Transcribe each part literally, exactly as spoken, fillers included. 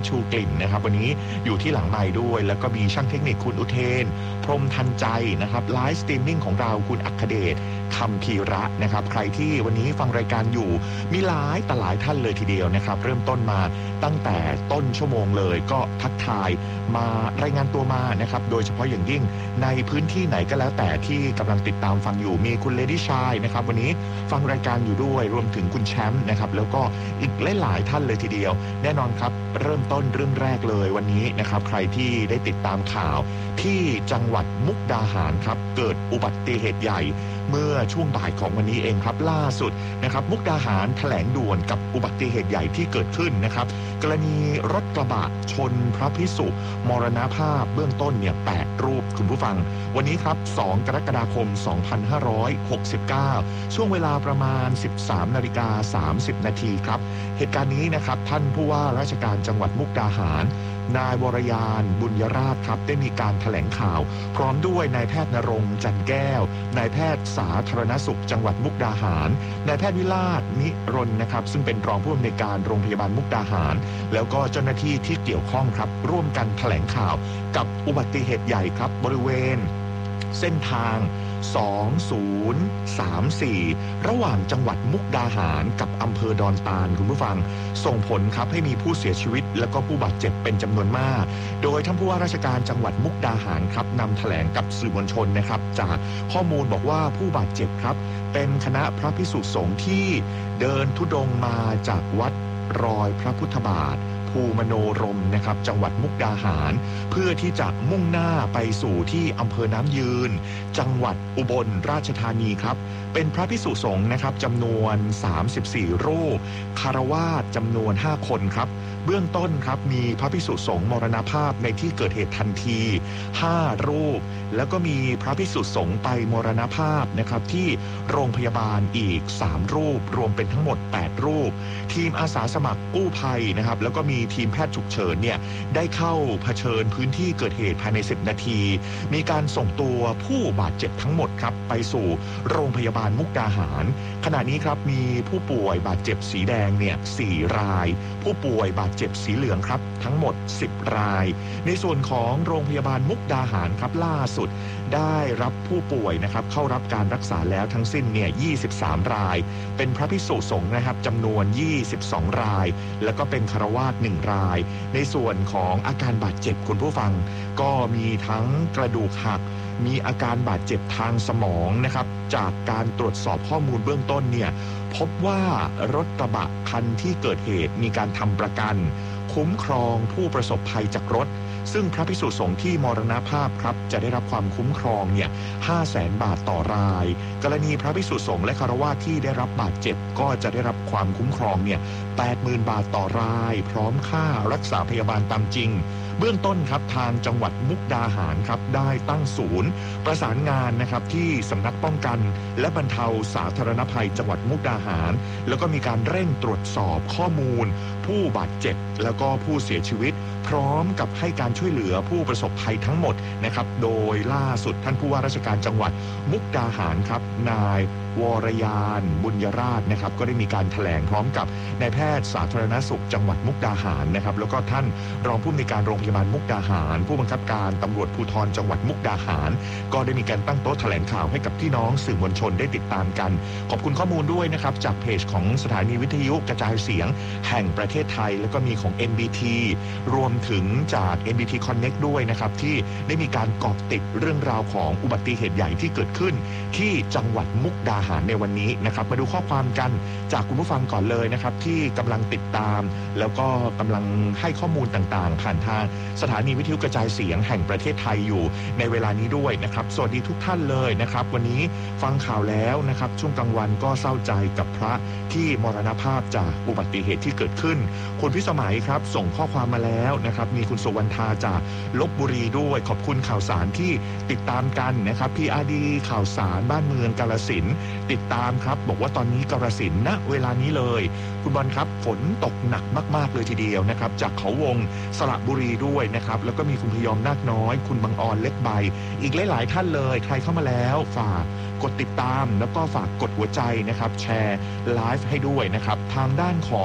ชูกลิ่นนะครับวันนี้อยู่ที่หลังไมค์ด้วยแล้วก็มีช่างเทคนิคคุณอุเทนพรหมทันใจนะครับไลฟ์สตรีมมิ่งของเราคุณอัคเดชคำพีระนะครับใครที่วันนี้ฟังรายการอยู่มีหลายต่อหลายท่านเลยทีเดียวนะครับเริ่มต้นมาตั้งแต่ต้นชั่วโมงเลยก็ทักทายมารายงานตัวมานะครับโดยเฉพาะอย่างยิ่งในพื้นที่ไหนก็แล้วแต่ที่กำลังติดตามฟังอยู่มีคุณเลดี้ชายนะครับวันนี้ฟังรายการอยู่ด้วยรวมถึงคุณแชมป์นะครับแล้วก็อีกหลายๆท่านเลยทีเดียวแน่นอนครับเริ่มต้นเรื่องแรกเลยวันนี้นะครับใครที่ได้ติดตามข่าวที่จังหวัดมุกดาหารครับเกิดอุบัติเหตุใหญ่เมื่อช่วงบ่ายของวันนี้เองครับล่าสุดนะครับมุกดาหารแถลงด่วนกับอุบัติเหตุใหญ่ที่เกิดขึ้นนะครับกรณีรถกระบะชนพระภิกษุมรณภาพเบื้องต้นเนี่ยแปดรูปคุณผู้ฟังวันนี้ครับสองกรกฎาคมสองพันห้าร้อยหกสิบเก้าช่วงเวลาประมาณ สิบสามนาฬิกาสามสิบนาทีครับเหตุการณ์นี้นะครับท่านผู้ว่าราชการจังหวัดมุกดาหารนายวรยานบุญยราชครับได้มีการแถลงข่าวพร้อมด้วยนายแพทย์ณรงค์จันแก้วนายแพทย์สาธารณสุขจังหวัดมุกดาหารนายแพทย์วิลาศนิรนนะครับซึ่งเป็นรองผู้อำนวยการโรงพยาบาลมุกดาหารแล้วก็เจ้าหน้าที่ที่เกี่ยวข้องครับร่วมกันแถลงข่าวกับอุบัติเหตุใหญ่ครับบริเวณเส้นทางสองศูนย์สามสี่ระหว่างจังหวัดมุกดาหารกับอำเภอดอนตาลคุณผู้ฟังส่งผลครับให้มีผู้เสียชีวิตแล้วก็ผู้บาดเจ็บเป็นจำนวนมากโดยท่านผู้ว่าราชการจังหวัดมุกดาหารครับนำแถลงกับสื่อมวลชนนะครับจากข้อมูลบอกว่าผู้บาดเจ็บครับเป็นคณะพระภิกษุสงฆ์ที่เดินธุดงค์มาจากวัดรอยพระพุทธบาทภูมโนรมนะครับจังหวัดมุกดาหารเพื่อที่จะมุ่งหน้าไปสู่ที่อำเภอน้ำยืนจังหวัดอุบลราชธานีครับเป็นพระภิกษุสงฆ์นะครับจำนวนสามสิบสี่รูปคฤหัสถ์จำนวนห้าคนครับเบื้องต้นครับมีพระภิกษุสงฆ์มรณภาพในที่เกิดเหตุทันทีห้ารูปแล้วก็มีพระภิกษุสงฆ์ไปมรณภาพนะครับที่โรงพยาบาลอีกสามรูปรวมเป็นทั้งหมดแปดรูปทีมอาสาสมัครกู้ภัยนะครับแล้วก็มีทีมแพทย์ฉุกเฉินเนี่ยได้เข้าเผชิญพื้นที่เกิดเหตุภายในสิบนาทีมีการส่งตัวผู้บาดเจ็บทั้งหมดครับไปสู่โรงพยาบาลมุกดาหารขณะนี้ครับมีผู้ป่วยบาดเจ็บสีแดงเนี่ยสี่รายผู้ป่วยบาดเจ็บสีเหลืองครับทั้งหมดสิบรายในส่วนของโรงพยาบาลมุกดาหารครับล่าสุดได้รับผู้ป่วยนะครับเข้ารับการรักษาแล้วทั้งสิ้นเนี่ยยี่สิบสามรายเป็นพระภิกษุสงฆ์นะครับจำนวนยี่สิบสองรายแล้วก็เป็นฆราวาสหนึ่งรายในส่วนของอาการบาดเจ็บคุณผู้ฟังก็มีทั้งกระดูกหักมีอาการบาดเจ็บทางสมองนะครับจากการตรวจสอบข้อมูลเบื้องต้นเนี่ยพบว่ารถกระบะคันที่เกิดเหตุมีการทำประกันคุ้มครองผู้ประสบภัยจากรถซึ่งพระภิกษุสงฆ์ที่มรณภาพครับจะได้รับความคุ้มครองเนี่ยห้าแสนบาทต่อรายกรณีพระภิกษุสงฆ์และฆราวาสที่ได้รับบาดเจ็บก็จะได้รับความคุ้มครองเนี่ยแปดหมื่นบาทต่อรายพร้อมค่ารักษาพยาบาลตามจริงเบื้องต้นครับทางจังหวัดมุกดาหารครับได้ตั้งศูนย์ประสานงานนะครับที่สำนักป้องกันและบรรเทาสาธารณภัยจังหวัดมุกดาหารแล้วก็มีการเร่งตรวจสอบข้อมูลผู้บาดเจ็บแล้วก็ผู้เสียชีวิตพร้อมกับให้การช่วยเหลือผู้ประสบภัยทั้งหมดนะครับโดยล่าสุดท่านผู้ว่าราชการจังหวัดมุกดาหารครับนายวรยานบุญยราชนะครับก็ได้มีการแถลงพร้อมกับนายแพทย์สาธารณสุขจังหวัดมุกดาหารนะครับแล้วก็ท่านรองผู้อำนวยการโรงพยาบาลมุกดาหารผู้บังคับการตำรวจภูธรจังหวัดมุกดาหารก็ได้มีการตั้งโต๊ะแถลงข่าวให้กับพี่น้องสื่อมวลชนได้ติดตามกันขอบคุณข้อมูลด้วยนะครับจากเพจของสถานีวิทยุกระจายเสียงแห่งประเทศไทยแล้วก็มีของ เอ็น บี ที รวมถึงจาก เอ็น บี ที Connect ด้วยนะครับที่ได้มีการเกาะติดเรื่องราวของอุบัติเหตุใหญ่ที่เกิดขึ้นที่จังหวัดมุกดาหารในวันนี้นะครับมาดูข้อความกันจากคุณผู้ฟังก่อนเลยนะครับที่กำลังติดตามแล้วก็กำลังให้ข้อมูลต่างๆผ่านทางสถานีวิทยุกระจายเสียงแห่งประเทศไทยอยู่ในเวลานี้ด้วยนะครับสวัสดีทุกท่านเลยนะครับวันนี้ฟังข่าวแล้วนะครับช่วงกลางวันก็เศร้าใจกับพระที่มรณภาพจากอุบัติเหตุที่เกิดขึ้นคุณพิสมัยครับส่งข้อความมาแล้วนะครับมีคุณสุวรรณธาจากลพบุรีด้วยขอบคุณข่าวสารที่ติดตามกันนะครับพี่อาดีข่าวสารบ้านเมืองกาฬสินธุ์ติดตามครับบอกว่าตอนนี้กาฬสินธุ์ณเวลานี้เลยคุณบอลครับฝนตกหนักมากๆเลยทีเดียวนะครับจากเขาวงสระบุรีด้วยนะครับแล้วก็มีคุณพยอมนาคน้อยคุณบังออนเล็กใบอีกหลายๆท่านเลยใครเข้ามาแล้วฝากกดติดตามแล้วก็ฝากกดหัวใจนะครับแชร์ไลฟ์ให้ด้วยนะครับทางด้านของ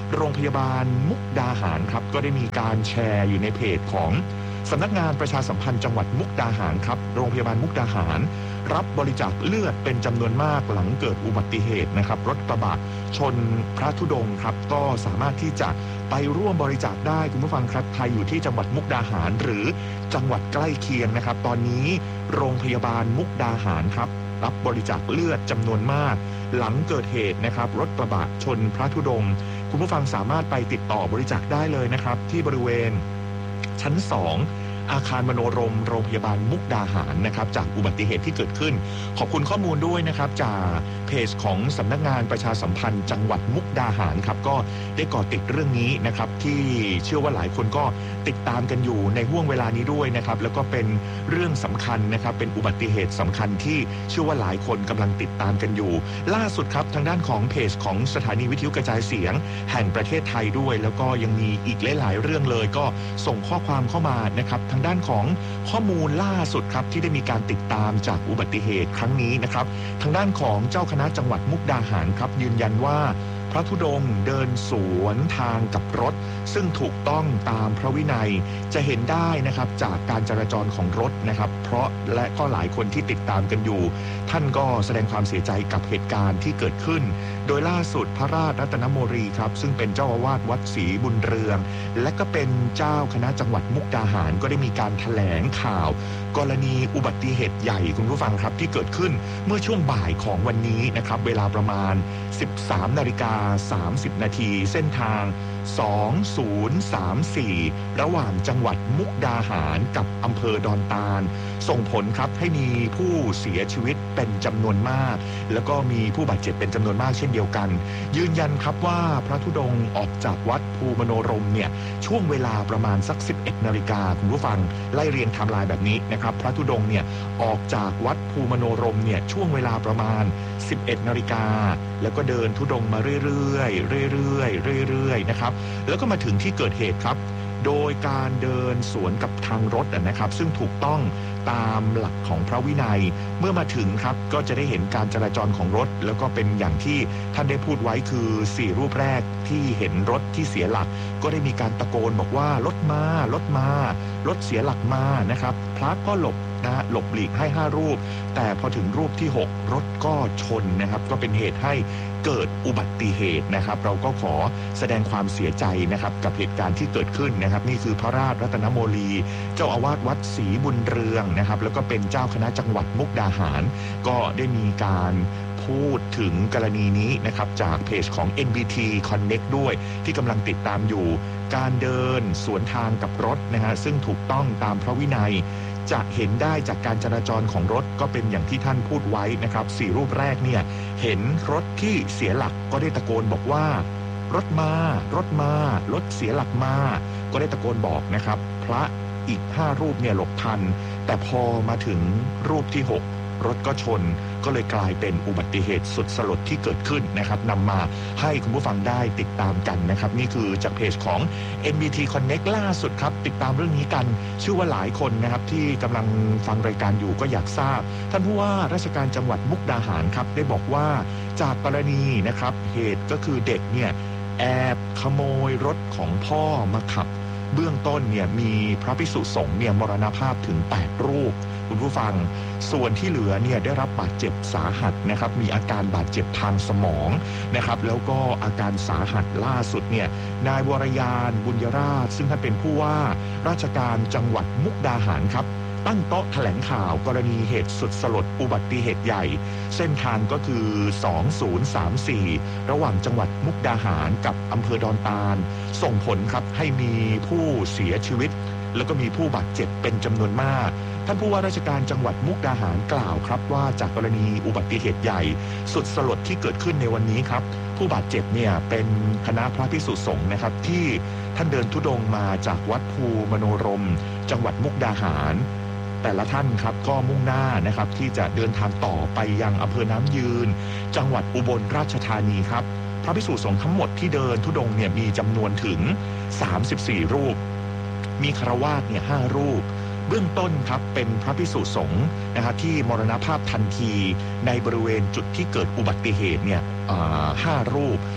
โรงพยาบาลมุกดาหารครับก็ได้มีการแชร์อยู่ในเพจของสำนักงานประชาสัมพันธ์จังหวัดมุกดาหารครับโรงพยาบาลมุกดาหารรับบริจาคเลือดเป็นจำนวนมากหลังเกิดอุบัติเหตุนะครับรถกระบะชนพระธุดงค์ครับก็สามารถที่จะไปร่วมบริจาคได้คุณผู้ฟังครับใครอยู่ที่จังหวัดมุกดาหารหรือจังหวัดใกล้เคียงนะครับตอนนี้โรงพยาบาลมุกดาหารครับรับบริจาคเลือดจำนวนมากหลังเกิดเหตุนะครับรถกระบะชนพระธุดงค์คุณผู้ฟังสามารถไปติดต่อบริจาคได้เลยนะครับที่บริเวณชั้นสองอาคารมโนรมโรงพยาบาลมุกดาหารนะครับจากอุบัติเหตุที่เกิดขึ้นขอบคุณข้อมูลด้วยนะครับจากเพจของสำนักงานประชาสัมพันธ์จังหวัดมุกดาหารครับก็ได้ก่อติดเรื่องนี้นะครับที่เชื่อว่าหลายคนก็ติดตามกันอยู่ในห่วงเวลานี้ด้วยนะครับแล้วก็เป็นเรื่องสำคัญนะครับเป็นอุบัติเหตุสำคัญที่เชื่อว่าหลายคนกำลังติดตามกันอยู่ล่าสุดครับทางด้านของเพจของสถานีวิทยุกระจายเสียงแห่งประเทศไทยด้วยแล้วก็ยังมีอีกหลายๆเรื่องเลยก็ส่งข้อความเข้ามานะครับทางด้านของข้อมูลล่าสุดครับที่ได้มีการติดตามจากอุบัติเหตุครั้งนี้นะครับทางด้านของเจ้าคณะจังหวัดมุกดาหารครับยืนยันว่าพระธุดงค์เดินสวนทางกับรถซึ่งถูกต้องตามพระวินัยจะเห็นได้นะครับจากการจราจรของรถนะครับเพราะและก็หลายคนที่ติดตามกันอยู่ท่านก็แสดงความเสียใจกับเหตุการณ์ที่เกิดขึ้นโดยล่าสุดพระราชรัตนโมรีครับซึ่งเป็นเจ้าอาวาสวัดศรีบุญเรืองและก็เป็นเจ้าคณะจังหวัดมุกดาหารก็ได้มีการแถลงข่าวกรณีอุบัติเหตุใหญ่คุณผู้ฟังครับที่เกิดขึ้นเมื่อช่วงบ่ายของวันนี้นะครับเวลาประมาณ สิบสามนาฬิกาสามสิบนาทีเส้นทางสองศูนย์สามสี่ระหว่างจังหวัดมุกดาหารกับอำเภอดอนตาลส่งผลครับให้มีผู้เสียชีวิตเป็นจำนวนมากแล้วก็มีผู้บาดเจ็บเป็นจำนวนมากเช่นเดียวกันยืนยันครับว่าพระธุดงค์ออกจากวัดภูมโนรมเนี่ยช่วงเวลาประมาณสักสิบเอ็ดนาฬิกาคุณผู้ฟังไล่เรียงไทม์ไลน์แบบนี้นะครับพระธุดงค์เนี่ยออกจากวัดภูมโนรมเนี่ยช่วงเวลาประมาณสิบเอ็ดนาฬิกาแล้วก็เดินธุดงค์มาเรื่อยๆเรื่อยๆเรื่อยๆนะครับแล้วก็มาถึงที่เกิดเหตุครับโดยการเดินสวนกับทางรถนะครับซึ่งถูกต้องตามหลักของพระวินัยเมื่อมาถึงครับก็จะได้เห็นการจราจรของรถแล้วก็เป็นอย่างที่ท่านได้พูดไว้คือสี่รูปแรกที่เห็นรถที่เสียหลักก็ได้มีการตะโกนบอกว่ารถมารถมารถเสียหลักมานะครับพระก็หลบนะหลบหลีกให้ห้ารูปแต่พอถึงรูปที่หกรถก็ชนนะครับก็เป็นเหตุให้เกิดอุบัติเหตุนะครับเราก็ขอแสดงความเสียใจนะครับกับเหตุการณ์ที่เกิดขึ้นนะครับนี่คือพระราชรัตนโมลีเจ้าอาวาสวัดศรีบุญเรืองนะครับแล้วก็เป็นเจ้าคณะจังหวัดมุกดาหารก็ได้มีการพูดถึงกรณีนี้นะครับจากเพจของ เอ็น บี ที Connect ด้วยที่กำลังติดตามอยู่การเดินสวนทางกับรถนะฮะซึ่งถูกต้องตามพระวินัยจะเห็นได้จากการจราจรของรถก็เป็นอย่างที่ท่านพูดไว้นะครับสี่รูปแรกเนี่ยเห็นรถที่เสียหลักก็ได้ตะโกนบอกว่ารถมารถมารถเสียหลักมาก็ได้ตะโกนบอกนะครับพระอีกห้ารูปเนี่ยหลบทันแต่พอมาถึงรูปที่หกรถก็ชนก็เลยกลายเป็นอุบัติเหตุสุดสลดที่เกิดขึ้นนะครับนำมาให้คุณผู้ฟังได้ติดตามกันนะครับนี่คือจากเพจของ เอ็น บี ที Connect ล่าสุดครับติดตามเรื่องนี้กันเชื่อว่าหลายคนนะครับที่กำลังฟังรายการอยู่ก็อยากทราบท่านผู้ว่าราชการจังหวัดมุกดาหารครับได้บอกว่าจากกรณีนะครับเหตุก็คือเด็กเนี่ยแอบขโมยรถของพ่อมาขับเบื้องต้นเนี่ยมีพระภิกษุสงฆ์เนี่ยมรณภาพถึงแปดรูปคุณผู้ฟังส่วนที่เหลือเนี่ยได้รับบาดเจ็บสาหัสนะครับมีอาการบาดเจ็บทางสมองนะครับแล้วก็อาการสาหัสล่าสุดเนี่ยนายวรยานบุญยราชซึ่งท่านเป็นผู้ว่าราชการจังหวัดมุกดาหารครับตั้งโต๊ะแถลงข่าวกรณีเหตุสุดสลดอุบัติเหตุใหญ่เส้นทางก็คือสองศูนย์สามสี่ระหว่างจังหวัดมุกดาหารกับอำเภอดอนตาลส่งผลครับให้มีผู้เสียชีวิตแล้วก็มีผู้บาดเจ็บเป็นจำนวนมากท่านผู้ว่าราชการจังหวัดมุกดาหารกล่าวครับว่าจากกรณีอุบัติเหตุใหญ่สุดสลดที่เกิดขึ้นในวันนี้ครับผู้บาดเจ็บเนี่ยเป็นคณะพระภิกษุสงฆ์นะครับที่ท่านเดินธุดงค์มาจากวัดภูมโนรมจังหวัดมุกดาหารแต่ละท่านครับก็มุ่งหน้านะครับที่จะเดินทางต่อไปยังอำเภอน้ำยืนจังหวัดอุบลราชธานีครับพระภิกษุสงฆ์ทั้งหมดที่เดินธุดงค์เนี่ยมีจำนวนถึงสามสิบสี่รูปมีฆราวาสเนี่ยห้ารูปเบื้องต้นครับเป็นพระภิกษุสงฆ์นะครับที่มรณภาพทันทีในบริเวณจุดที่เกิดอุบัติเหตุเนี่ยห้ารูป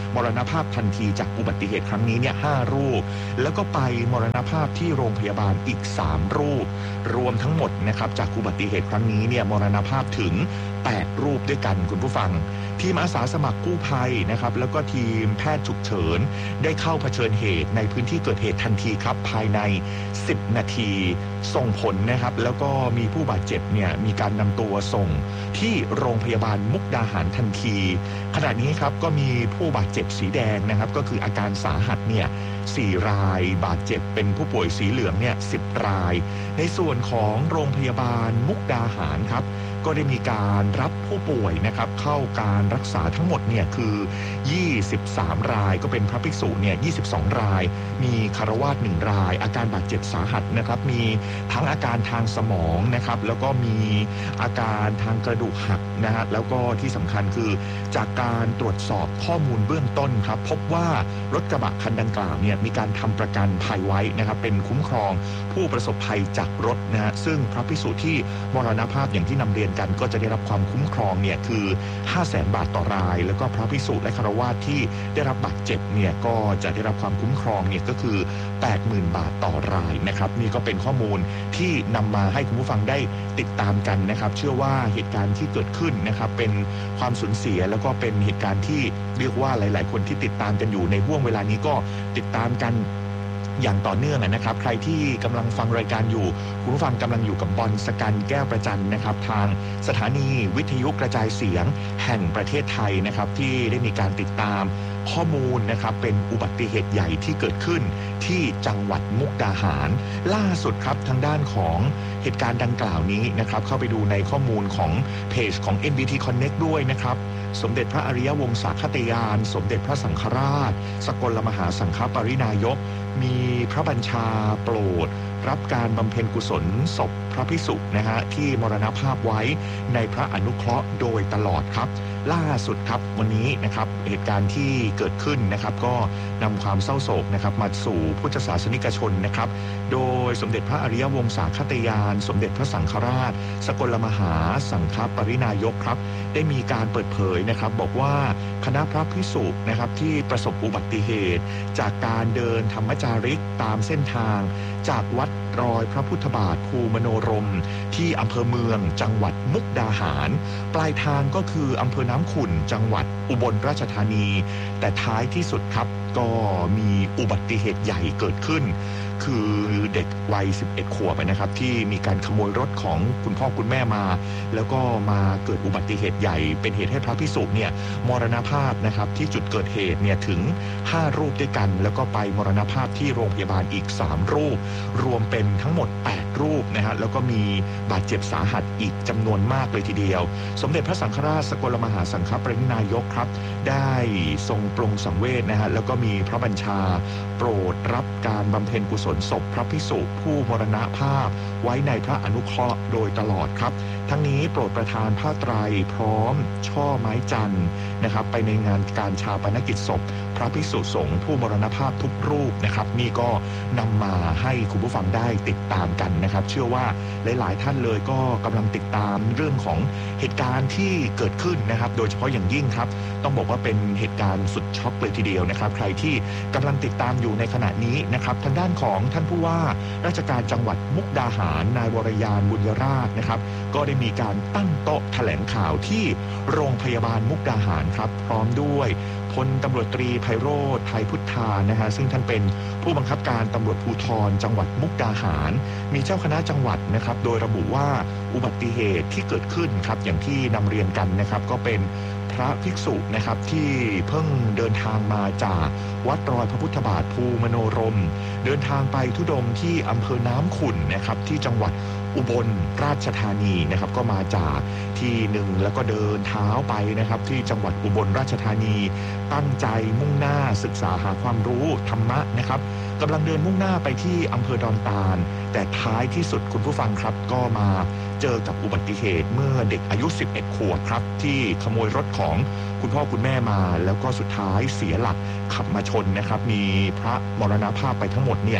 มรณภาพทันทีจากอุบัติเหตุครั้งนี้เนี่ยห้ารูปแล้วก็ไปมรณภาพที่โรงพยาบาลอีกสามรูปรวมทั้งหมดนะครับจากอุบัติเหตุครั้งนี้เนี่ยมรณภาพถึงแปดรูปด้วยกันคุณผู้ฟังทีมอาสาสมัครกู้ภัยนะครับแล้วก็ทีมแพทย์ฉุกเฉินได้เข้าเผชิญเหตุในพื้นที่เกิดเหตุทันทีครับภายในสิบนาทีส่งผลนะครับแล้วก็มีผู้บาดเจ็บเนี่ยมีการนำตัวส่งที่โรงพยาบาลมุกดาหารทันทีขณะนี้ครับก็มีผู้บาดเจ็บสีแดงนะครับก็คืออาการสาหัสเนี่ยสี่รายบาดเจ็บเป็นผู้ป่วยสีเหลืองเนี่ยสิบรายในส่วนของโรงพยาบาลมุกดาหารครับก็ได้มีการรับผู้ป่วยนะครับเข้าการรักษาทั้งหมดเนี่ยคือยี่สิบสามรายก็เป็นพระภิกษุเนี่ยยี่สิบสองรายมีคฤหัสถ์หนึ่งรายอาการบาดเจ็บสาหัสนะครับมีทั้งอาการทางสมองนะครับแล้วก็มีอาการทางกระดูกหักนะฮะแล้วก็ที่สำคัญคือจากการตรวจสอบข้อมูลเบื้องต้นครับพบว่ารถกระบะคันดังกล่าวเนี่ยมีการทำประกันภัยไว้นะครับเป็นคุ้มครองผู้ประสบภัยจากรถนะฮะซึ่งพระภิกษุที่มรณภาพอย่างที่นำเรียนกันก็จะได้รับความคุ้มครองเนี่ยคือ ห้าแสน บาทต่อรายแล้วก็พระภิกษุและฆราวาสที่ได้รับบาดเจ็บเนี่ยก็จะได้รับความคุ้มครองเนี่ยก็คือ แปดหมื่น บาทต่อรายนะครับนี่ก็เป็นข้อมูลที่นำมาให้คุณผู้ฟังได้ติดตามกันนะครับเชื่อว่าเหตุการณ์ที่เกิดขึ้นนะครับเป็นความสูญเสียแล้วก็เป็นเหตุการณ์ที่เรียกว่าหลายๆคนที่ติดตามกันอยู่ในห่วงเวลานี้ก็ติดตามกันอย่างต่อเนื่องนะครับใครที่กำลังฟังรายการอยู่คุณผู้ฟังกำลังอยู่กับบอลสกันแก้วประจันนะครับทางสถานีวิทยุกระจายเสียงแห่งประเทศไทยนะครับที่ได้มีการติดตามข้อมูลนะครับเป็นอุบัติเหตุใหญ่ที่เกิดขึ้นที่จังหวัดมุกดาหารล่าสุดครับทางด้านของเหตุการณ์ดังกล่าวนี้นะครับเข้าไปดูในข้อมูลของเพจของ เอ็น บี ที Connect ด้วยนะครับสมเด็จพระอริยวงศาคตยานสมเด็จพระสังฆราชสกลมหาสังฆปรินายกมีพระบัญชาโปรดรับการบำเพ็ญกุศลศพพระภิกษุนะฮะที่มรณภาพไว้ในพระอนุเคราะห์โดยตลอดครับล่าสุดครับวันนี้นะครับเหตุการณ์ที่เกิดขึ้นนะครับก็นำความเศร้าโศกนะครับมาสู่พุทธศาสนิกชนนะครับโดยสมเด็จพระอริยวงศาคตยานสมเด็จพระสังฆราชสกลมหาสังฆปรินายกครับได้มีการเปิดเผยนะครับบอกว่าคณะพระภิกษุนะครับที่ประสบอุบัติเหตุจากการเดินธรรมจาริกตามเส้นทางจากวัดรอยพระพุทธบาทภูมโนรมที่อำเภอเมืองจังหวัดมุกดาหารปลายทางก็คืออำเภอน้ำขุ่นจังหวัดอุบลราชธานีแต่ท้ายที่สุดครับก็มีอุบัติเหตุใหญ่เกิดขึ้นคือเด็กวัยสิบเอ็ดขวบนะครับที่มีการขโมยรถของคุณพ่อคุณแม่มาแล้วก็มาเกิดอุบัติเหตุใหญ่เป็นเหตุให้พระภิกษุเนี่ยมรณภาพนะครับที่จุดเกิดเหตุเนี่ยถึงห้ารูปด้วยกันแล้วก็ไปมรณภาพที่โรงพยาบาลอีกสามรูปรวมเป็นทั้งหมดแปดรูปนะฮะแล้วก็มีบาดเจ็บสาหัสอีกจำนวนมากเลยทีเดียวสมเด็จพระสังฆราชสกลมหาสังฆปรินายกครับได้ทรงปรงสังเวชนะฮะแล้วก็มีพระบัญชาโปรดรับการบำเพ็ญกุศลศพพระภิกษุผู้มรณภาพไว้ในพระอนุเคราะห์โดยตลอดครับทั้งนี้โปรดประทานผ้าไตรพร้อมช่อไม้จันทร์นะครับไปในงานการชาปนกิจศพพระภิกษุสงฆ์ผู้มรณภาพทุกรูปนะครับนี่ก็นำมาให้คุณผู้ฟังได้ติดตามกันนะครับเชื่อว่าหลายๆท่านเลยก็กำลังติดตามเรื่องของเหตุการณ์ที่เกิดขึ้นนะครับโดยเฉพาะอย่างยิ่งครับต้องบอกว่าเป็นเหตุการณ์สุดช็อกเลยทีเดียวนะครับใครที่กำลังติดตามอยู่ในขณะนี้นะครับทางด้านของท่านผู้ว่าราชการจังหวัดมุกดาหารนายวรยานบุญยราชนะครับก็ได้มีการตั้งโต๊ะแถลงข่าวที่โรงพยาบาลมุกดาหารครับพร้อมด้วยพลตำรวจตรีไพโรจน์ไทยพุทธานะฮะซึ่งท่านเป็นผู้บังคับการตำรวจภูธรจังหวัดมุกดาหารมีเจ้าคณะจังหวัดนะครับโดยระบุว่าอุบัติเหตุที่เกิดขึ้นครับอย่างที่นำเรียนกันนะครับก็เป็นพระภิกษุนะครับที่เพิ่งเดินทางมาจากวัดรอยพระพุทธบาทภูมโนรมเดินทางไปธุดงค์ที่อำเภอน้ำขุ่นนะครับที่จังหวัดอุบลราชธานีนะครับก็มาจากที่หนึ่งแล้วก็เดินเท้าไปนะครับที่จังหวัดอุบลราชธานีตั้งใจมุ่งหน้าศึกษาหาความรู้ธรรมะนะครับกำลังเดินมุ่งหน้าไปที่อำเภอดอนตาลแต่ท้ายที่สุดคุณผู้ฟังครับก็มาเจอกับอุบัติเหตุเมื่อเด็กอายุสิบเอ็ดขวบครับที่ขโมยรถของคุณพ่อคุณแม่มาแล้วก็สุดท้ายเสียหลักขับมาชนนะครับมีพระมรณภาพไปทั้งหมดเนี่ย